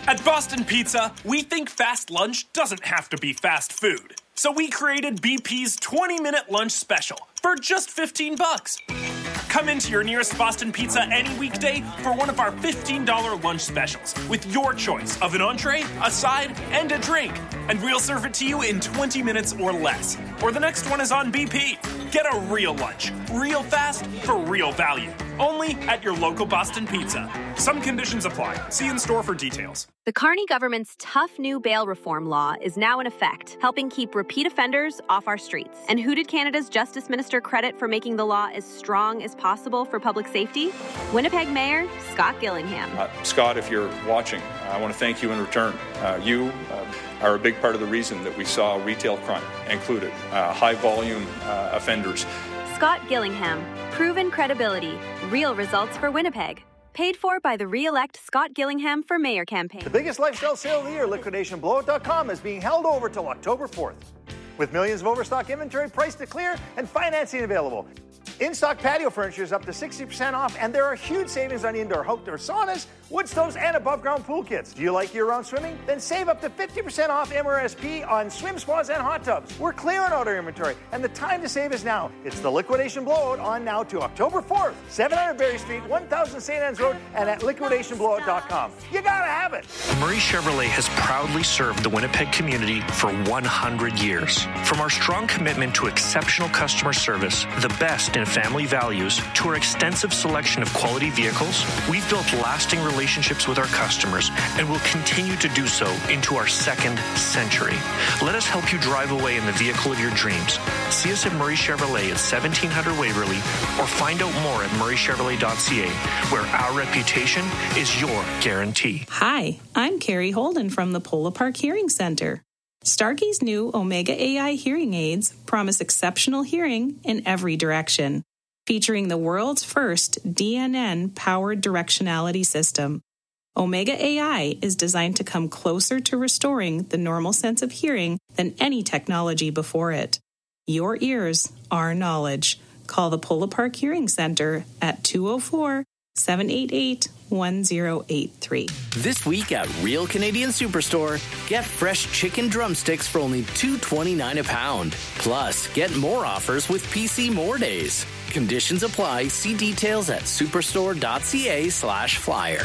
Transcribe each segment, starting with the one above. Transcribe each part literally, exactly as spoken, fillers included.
At Boston Pizza, we think fast lunch doesn't have to be fast food. So we created B P's twenty-minute lunch special for just fifteen bucks. Come into your nearest Boston Pizza any weekday for one of our fifteen dollars lunch specials with your choice of an entree, a side, and a drink. And we'll serve it to you in twenty minutes or less. Or the next one is on B P. Get a real lunch, real fast, for real value. Only at your local Boston Pizza. Some conditions apply. See in store for details. The Carney government's tough new bail reform law is now in effect, helping keep repeat offenders off our streets. And who did Canada's Justice Minister credit for making the law as strong as possible for public safety? Winnipeg Mayor Scott Gillingham. Uh, Scott, if you're watching, I want to thank you in return. Uh, you uh, are a big part of the reason that we saw retail crime included, uh, high-volume uh, offenders. Scott Gillingham. Proven credibility. Real results for Winnipeg. Paid for by the re-elect Scott Gillingham for Mayor campaign. The biggest lifestyle sale of the year, liquidation blowout dot com, is being held over till October fourth. With millions of overstock inventory priced to clear and financing available. In-stock patio furniture is up to sixty percent off, and there are huge savings on indoor outdoor saunas, wood stoves, and above-ground pool kits. Do you like year-round swimming? Then save up to fifty percent off M R S P on swim spas and hot tubs. We're clearing out our inventory, and the time to save is now. It's the liquidation blowout on now to October fourth. seven hundred Berry Street, one thousand Saint Anne's Road, and at liquidation blowout dot com. You gotta have it. Murray Chevrolet has proudly served the Winnipeg community for one hundred years. From our strong commitment to exceptional customer service, the best in family values, to our extensive selection of quality vehicles, we've built lasting relationships with our customers and will continue to do so into our second century. Let us help you drive away in the vehicle of your dreams. See us at Murray Chevrolet at seventeen hundred Waverly, or find out more at murray chevrolet dot c a, where our reputation is your guarantee. Hi, I'm Carrie Holden from the Polo Park Hearing Center. Starkey's new Omega A I hearing aids promise exceptional hearing in every direction, featuring the world's first D N N-powered directionality system. Omega A I is designed to come closer to restoring the normal sense of hearing than any technology before it. Your ears, our knowledge. Call the Polo Park Hearing Center at two oh four, seven eight eight, one oh eight three. This week at Real Canadian Superstore, get fresh chicken drumsticks for only two twenty-nine a pound. Plus, get more offers with P C More Days. Conditions apply. See details at superstore dot c a slash flyer.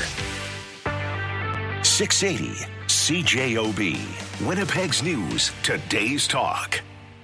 six eighty C J O B. Winnipeg's News. Today's Talk.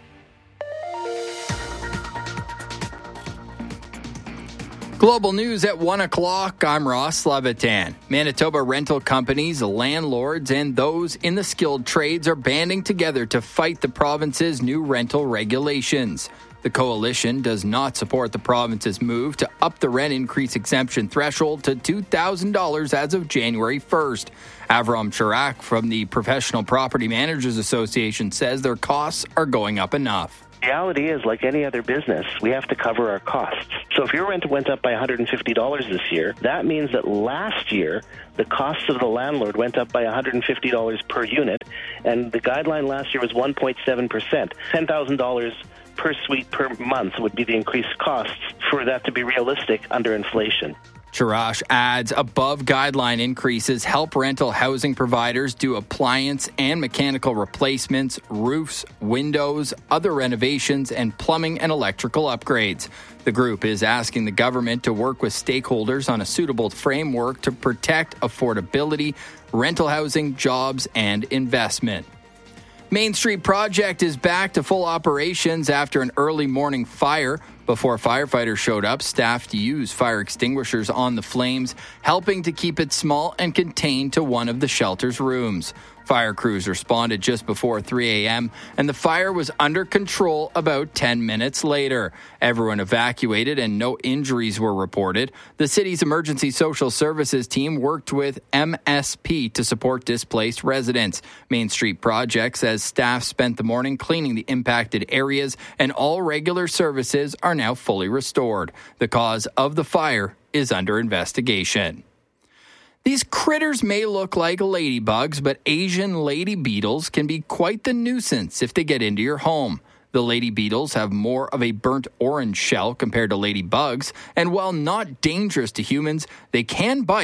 Global news at one o'clock. I'm Ross Levitan. Manitoba rental companies, landlords, and those in the skilled trades are banding together to fight the province's new rental regulations. The coalition does not support the province's move to up the rent increase exemption threshold to two thousand dollars as of January first. Avram Chirac from the Professional Property Managers Association says their costs are going up enough. The reality is, like any other business, we have to cover our costs. So if your rent went up by one hundred fifty dollars this year, that means that last year, the costs of the landlord went up by one hundred fifty dollars per unit, and the guideline last year was one point seven percent. ten thousand dollars per suite per month would be the increased costs for that to be realistic under inflation. Chirac adds above-guideline increases help rental housing providers do appliance and mechanical replacements, roofs, windows, other renovations, and plumbing and electrical upgrades. The group is asking the government to work with stakeholders on a suitable framework to protect affordability, rental housing, jobs, and investment. Main Street Project is back to full operations after an early morning fire. Before firefighters showed up, staff used fire extinguishers on the flames, helping to keep it small and contained to one of the shelter's rooms. Fire crews responded just before three a.m., and the fire was under control about ten minutes later. Everyone evacuated and no injuries were reported. The city's emergency social services team worked with M S P to support displaced residents. Main Street Project says staff spent the morning cleaning the impacted areas, and all regular services are now fully restored. The cause of the fire is under investigation. These critters may look like ladybugs, but Asian lady beetles can be quite the nuisance if they get into your home. The lady beetles have more of a burnt orange shell compared to ladybugs, and while not dangerous to humans, they can bite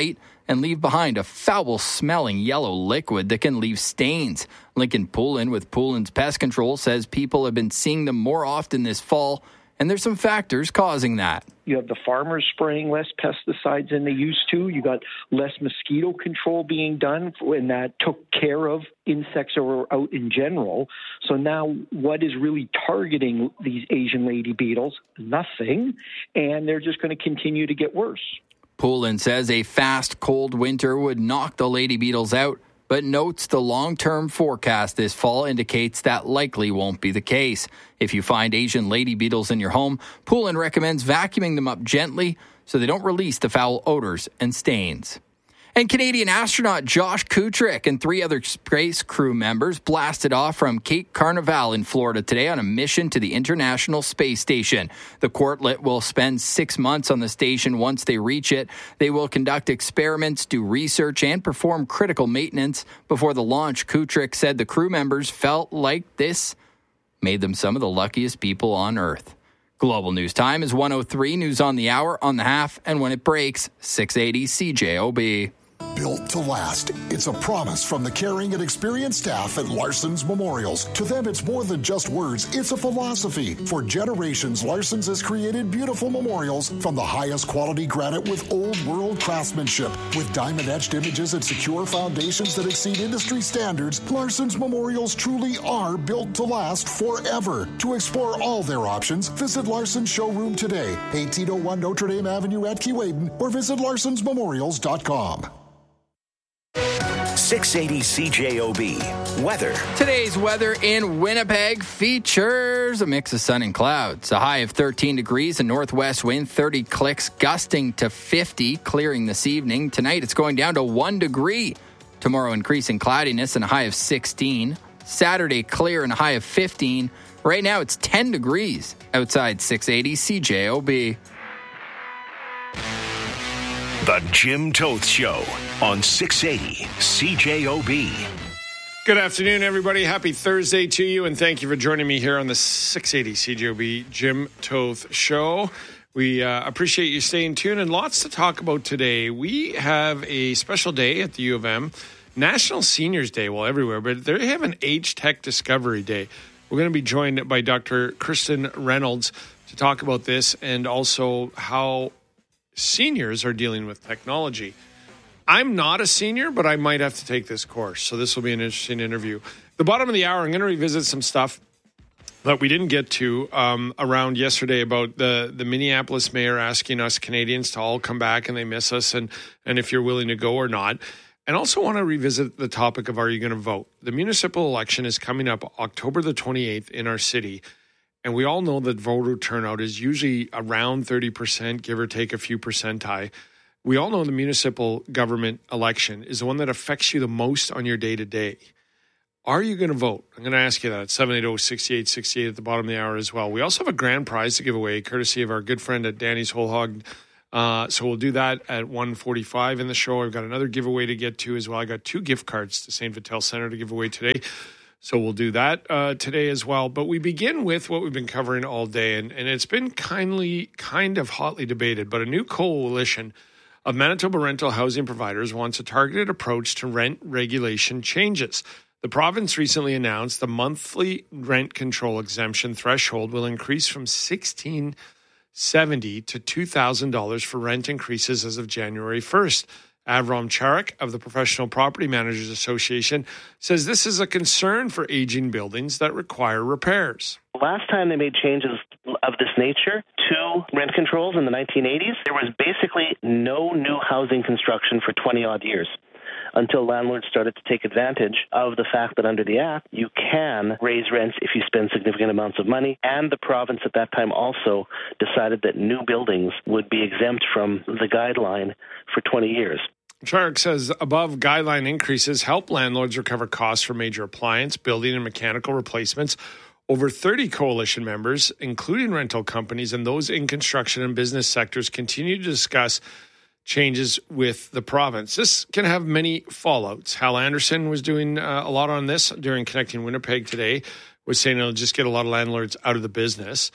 and leave behind a foul-smelling yellow liquid that can leave stains. Lincoln Poulin with Poulin's Pest Control says people have been seeing them more often this fall, and there's some factors causing that. You have the farmers spraying less pesticides than they used to. You got less mosquito control being done, and that took care of insects that were out in general. So now what is really targeting these Asian lady beetles? Nothing. And they're just going to continue to get worse. Poulin says a fast, cold winter would knock the lady beetles out, but notes the long-term forecast this fall indicates that likely won't be the case. If you find Asian lady beetles in your home, Poulin recommends vacuuming them up gently so they don't release the foul odors and stains. And Canadian astronaut Josh Kutrick and three other space crew members blasted off from Cape Canaveral in Florida today on a mission to the International Space Station. The Quartlet will spend six months on the station once they reach it. They will conduct experiments, do research, and perform critical maintenance. Before the launch, Kutrick said the crew members felt like this made them some of the luckiest people on Earth. Global News Time is one oh three, news on the hour, on the half, and when it breaks, six eighty C J O B. Built to last. It's a promise from the caring and experienced staff at Larson's Memorials. To them, it's more than just words. It's a philosophy. For generations, Larson's has created beautiful memorials from the highest quality granite with old-world craftsmanship. With diamond-etched images and secure foundations that exceed industry standards, Larson's Memorials truly are built to last forever. To explore all their options, visit Larson's showroom today, eighteen oh one Notre Dame Avenue at Keewaydin, or visit larsons memorials dot com. six eighty C J O B. Weather. Today's weather in Winnipeg features a mix of sun and clouds. A high of thirteen degrees, a northwest wind, thirty clicks, gusting to fifty, clearing this evening. Tonight, it's going down to one degree. Tomorrow, increasing cloudiness and a high of sixteen. Saturday, clear and a high of fifteen. Right now, it's ten degrees outside six eighty C J O B. The Jim Toth Show on six eighty C J O B. Good afternoon, everybody. Happy Thursday to you, and thank you for joining me here on the six eighty C J O B Jim Toth Show. We uh, appreciate you staying tuned, and lots to talk about today. We have a special day at the U of M, National Seniors Day, well, everywhere, but they have an Age Tech Discovery Day. We're going to be joined by Doctor Kristen Reynolds to talk about this and also how seniors are dealing with technology. I'm not a senior, but I might have to take this course, so this will be an interesting interview. The bottom of the hour, I'm going to revisit some stuff that we didn't get to um, around yesterday about the, the Minneapolis mayor asking us Canadians to all come back and they miss us, and, and if you're willing to go or not. And also want to revisit the topic of, are you going to vote? The municipal election is coming up October the twenty-eighth in our city. And we all know that voter turnout is usually around thirty percent, give or take a few percenti. We all know the municipal government election is the one that affects you the most on your day-to-day. Are you going to vote? I'm going to ask you that at seven eight zero, six eight six eight at the bottom of the hour as well. We also have a grand prize to give away, courtesy of our good friend at Danny's Whole Hog. Uh, so we'll do that at one forty-five in the show. I've got another giveaway to get to as well. I got two gift cards to Saint Vital Center to give away today. So we'll do that uh, today as well. But we begin with what we've been covering all day, and, and it's been kindly, kind of hotly debated, but a new coalition of Manitoba rental housing providers wants a targeted approach to rent regulation changes. The province recently announced the monthly rent control exemption threshold will increase from sixteen seventy to two thousand dollars for rent increases as of January first. Avram Charak of the Professional Property Managers Association says this is a concern for aging buildings that require repairs. Last time they made changes of this nature to rent controls in the nineteen eighties, there was basically no new housing construction for twenty-odd years until landlords started to take advantage of the fact that under the Act, you can raise rents if you spend significant amounts of money. And the province at that time also decided that new buildings would be exempt from the guideline for twenty years. Charak says above guideline increases help landlords recover costs for major appliance, building, and mechanical replacements. Over thirty coalition members, including rental companies and those in construction and business sectors, continue to discuss changes with the province. This can have many fallouts. Hal Anderson was doing uh, a lot on this during Connecting Winnipeg today, was saying it'll just get a lot of landlords out of the business.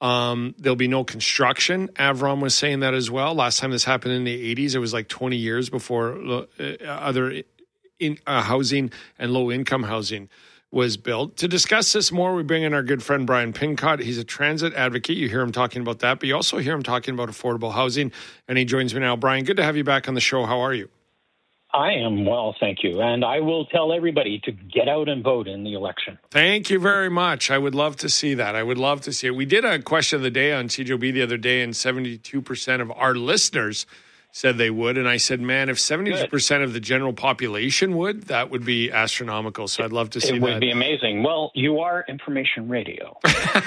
Um, there'll be no construction. Avron was saying that as well. Last time this happened in the eighties, it was like twenty years before uh, other in, uh, housing and low-income housing was built. To discuss this more, we bring in our good friend Brian Pincott. He's a transit advocate. You hear him talking about that, but you also hear him talking about affordable housing, and he joins me now. Brian, good to have you back on the show. How are you? I am well, thank you. And I will tell everybody to get out and vote in the election. Thank you very much. I would love to see that. I would love to see it. We did a question of the day on C J O B the other day, and seventy-two percent of our listeners said they would. And I said, man, if seventy-two percent Good. Of the general population would, that would be astronomical. So I'd love to see that. It would that. be amazing. Well, you are information radio.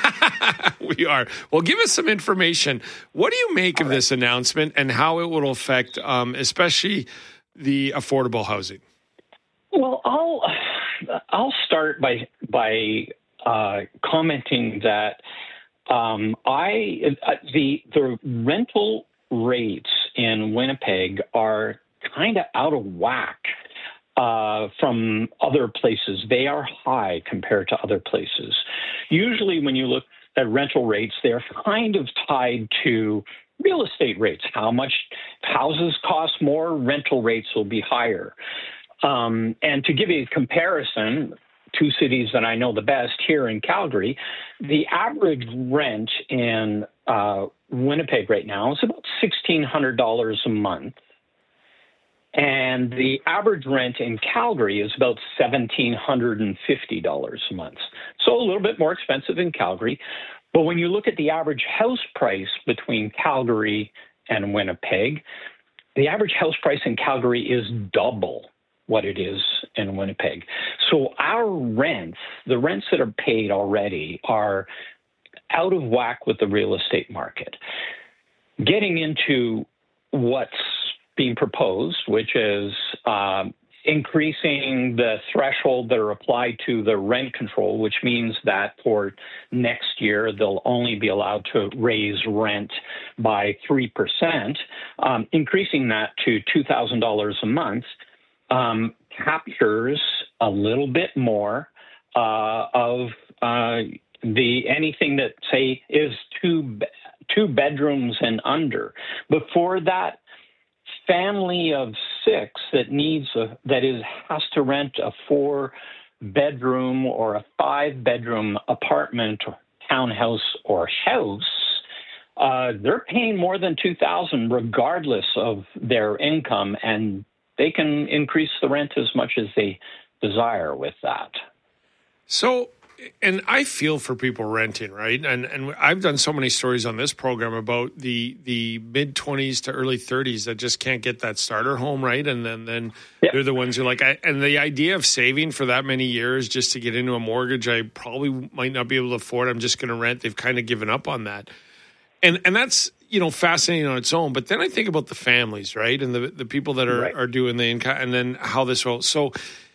We are. Well, give us some information. What do you make All of right. this announcement and how it will affect, um, especially the affordable housing? Well, I'll I'll start by by uh, commenting that um, I uh, the the rental rates in Winnipeg are kind of out of whack uh, from other places. They are high compared to other places. Usually, when you look at rental rates, they're kind of tied to real estate rates. How much houses cost more, rental rates will be higher. Um, and to give you a comparison, two cities that I know the best here in Calgary, the average rent in uh, Winnipeg right now is about sixteen hundred dollars a month. And the average rent in Calgary is about one thousand seven hundred fifty dollars a month. So a little bit more expensive in Calgary. But when you look at the average house price between Calgary and Winnipeg, the average house price in Calgary is double what it is in Winnipeg. So our rents, the rents that are paid already, are out of whack with the real estate market. Getting into what's being proposed, which is um, increasing the threshold that are applied to the rent control, which means that for next year, they'll only be allowed to raise rent by three percent, um, increasing that to two thousand dollars a month, um, captures a little bit more uh, of uh, the anything that, say, is two, two bedrooms and under. Before that, family of six that needs a, that is has to rent a four bedroom or a five bedroom apartment or townhouse or house, uh, they're paying more than two thousand regardless of their income, and they can increase the rent as much as they desire with that. So, and I feel for people renting, right? And and I've done so many stories on this program about the the mid twenties to early thirties that just can't get that starter home, right? And then then yep. they're the ones who are like, I, and the idea of saving for that many years just to get into a mortgage, I probably might not be able to afford. I'm just going to rent. They've kind of given up on that, and and that's, you know, fascinating on its own. But then I think about the families, right, and the the people that are right. are doing the income, and then how this will so.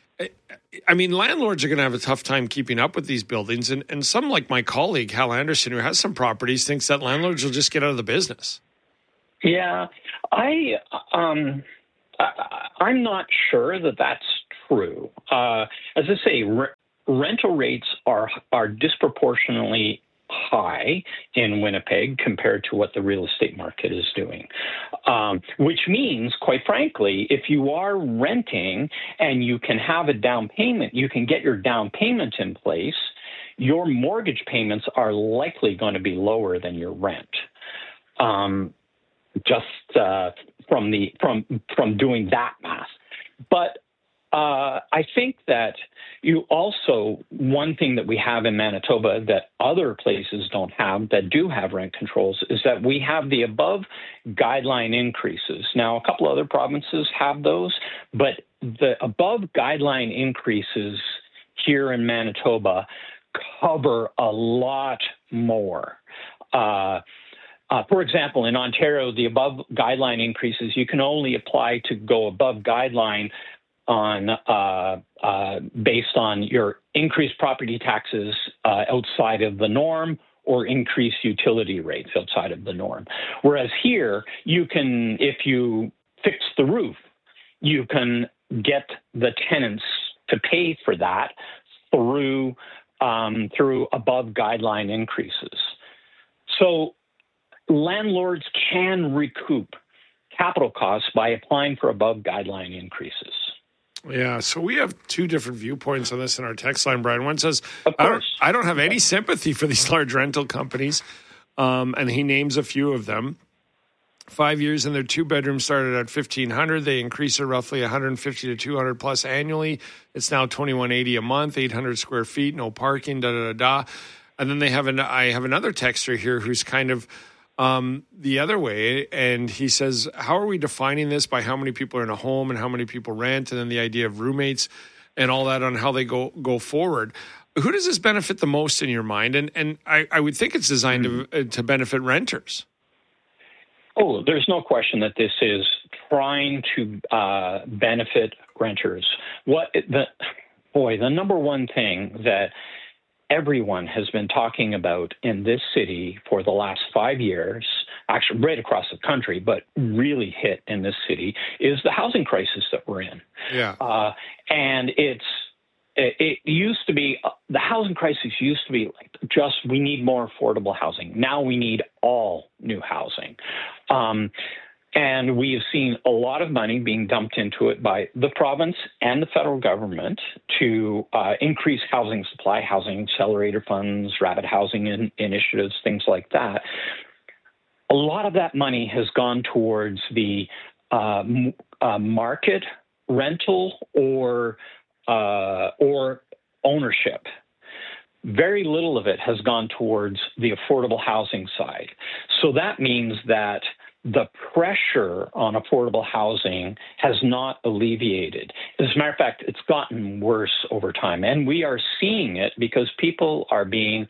I mean, landlords are going to have a tough time keeping up with these buildings. And, and some, like my colleague, Hal Anderson, who has some properties, thinks that landlords will just get out of the business. Yeah, I, um, I, I'm not sure that that's true. Uh, as I say, re- rental rates are are disproportionately high in Winnipeg compared to what the real estate market is doing, um, which means, quite frankly, if you are renting and you can have a down payment, you can get your down payment in place, your mortgage payments are likely going to be lower than your rent. Um, just uh, from the from from doing that math, but. Uh, I think that you also, one thing that we have in Manitoba that other places don't have, that do have rent controls, is that we have the above guideline increases. Now, a couple other provinces have those, but the above guideline increases here in Manitoba cover a lot more. Uh, Uh, for example, in Ontario, the above guideline increases, you can only apply to go above guideline on uh, uh, based on your increased property taxes uh, outside of the norm or increased utility rates outside of the norm. Whereas here, you can, if you fix the roof, you can get the tenants to pay for that through um, through above guideline increases. so landlords can recoup capital costs by applying for above guideline increases. Yeah, so we have two different viewpoints on this in our text line, Brian. One says, I don't, I don't have any sympathy for these large rental companies, um, and he names a few of them. Five years and their two bedrooms started at fifteen hundred dollars. They increase it roughly one hundred fifty to two hundred plus annually. It's now twenty-one eighty a month, eight hundred square feet, no parking, da da da da. And then they have an I have another texter here who's kind of um, the other way, and he says, "How are we defining this by how many people are in a home and how many people rent, and then the idea of roommates and all that on how they go go forward?" Who does this benefit the most in your mind? And and I, I would think it's designed mm. to to benefit renters. Oh, there's no question that this is trying to uh, benefit renters. What the boy, the number one thing that everyone has been talking about in this city for the last five years, actually right across the country, but really hit in this city, is the housing crisis that we're in. Yeah, uh, and it's. It used to be, the housing crisis used to be like just we need more affordable housing. Now we need all new housing. Um, and we have seen a lot of money being dumped into it by the province and the federal government to uh, increase housing supply, housing accelerator funds, rapid housing in, initiatives, things like that. A lot of that money has gone towards the uh, uh, market rental or Uh, or ownership. Very little of it has gone towards the affordable housing side. So that means that the pressure on affordable housing has not alleviated. As a matter of fact, it's gotten worse over time. And we are seeing it because people are being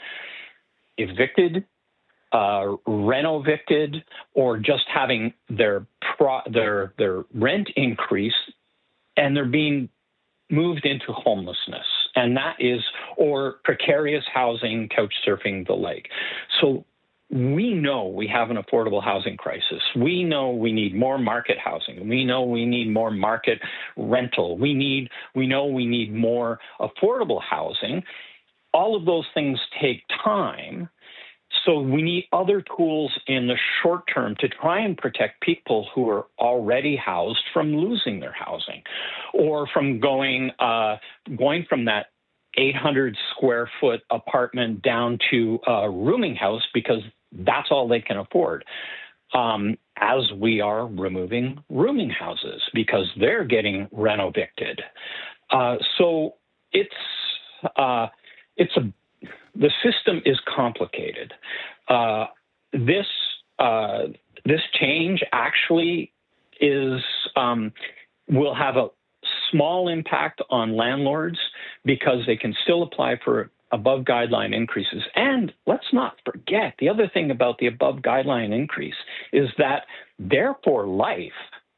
evicted, uh, reno-evicted, or just having their pro- their their rent increase, and they're being moved into homelessness, and that is, or precarious housing, couch surfing, the like. So we know we have an affordable housing crisis. We know we need more market housing. We know we need more market rental. We need, we know we need more affordable housing. All of those things take time. So we need other tools in the short term to try and protect people who are already housed from losing their housing, or from going uh, going from that eight hundred square foot apartment down to a rooming house because that's all they can afford. Um, as we are removing rooming houses because they're getting reno-evicted. Uh, so it's uh, it's a The system is complicated. Uh, this uh, this change actually is um, will have a small impact on landlords because they can still apply for above guideline increases. And let's not forget, the other thing about the above guideline increase is that they're for life.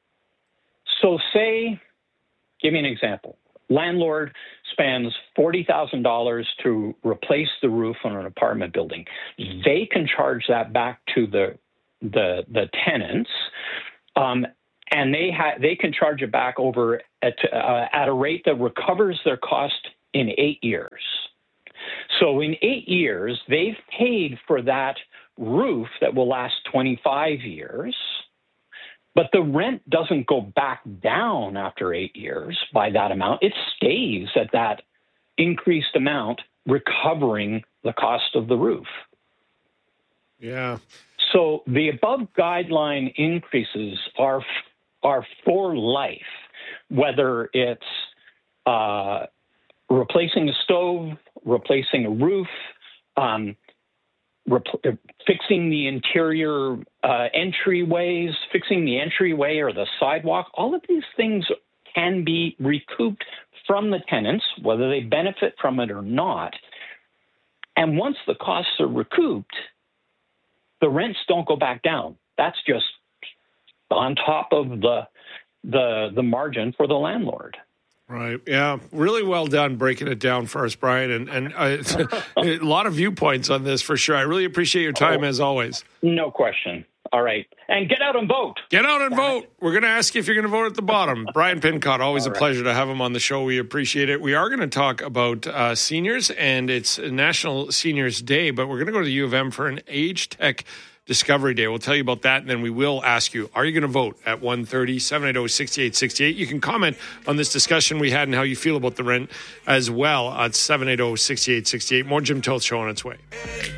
So say, give me an example. Landlord spends forty thousand dollars to replace the roof on an apartment building. They can charge that back to the the, the tenants, um, and they ha- they can charge it back over at, uh, at a rate that recovers their cost in eight years. So in eight years, they've paid for that roof that will last twenty-five years. But the rent doesn't go back down after eight years by that amount. It stays at that increased amount, recovering the cost of the roof. Yeah. So the above guideline increases are are for life, whether it's uh, replacing a stove, replacing a roof, um, Repl- fixing the interior uh, entryways, fixing the entryway or the sidewalk. All of these things can be recouped from the tenants, whether they benefit from it or not. And once the costs are recouped, the rents don't go back down. That's just on top of the the the margin for the landlord. Right. Yeah. Really well done breaking it down for us, Brian. And, and uh, a lot of viewpoints on this for sure. I really appreciate your time oh, as always. No question. All right. And get out and vote. Get out and vote. We're going to ask you if you're going to vote at the bottom. Brian Pincott, always All a pleasure right. to have him on the show. We appreciate it. We are going to talk about uh, seniors, and it's National Seniors Day, but we're going to go to the U of M for an Age Tech Discovery Day. We'll tell you about that, and then we will ask you, are you going to vote at one thirty, seven eighty, six eight six eight? You can comment on this discussion we had and how you feel about the rent as well at seven eighty, six eight six eight. More Jim Toth Show on its way.